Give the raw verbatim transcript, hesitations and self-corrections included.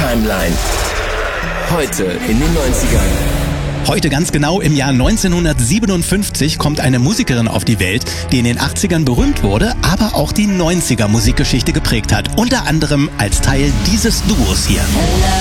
Timeline. Heute in den neunzigern. Heute ganz genau im Jahr neunzehnhundertsiebenundfünfzig kommt eine Musikerin auf die Welt, die in den achtzigern berühmt wurde, aber auch die neunziger Musikgeschichte geprägt hat. Unter anderem als Teil dieses Duos hier.